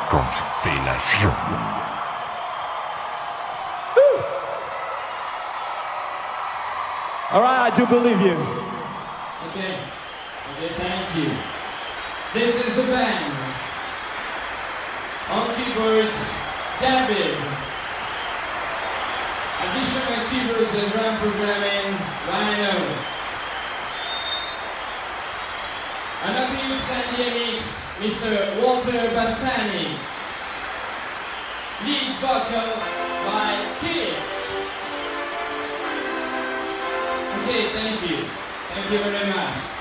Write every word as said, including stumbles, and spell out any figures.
Constelación. All right, I do believe you. Okay, okay, thank you. This is the band. On keyboards, David. Additional keyboards and drum programming, Rhino. Another mix and mix, Mister Walter Bassani. Lead vocal by Kid. Okay, thank you. Thank you very much.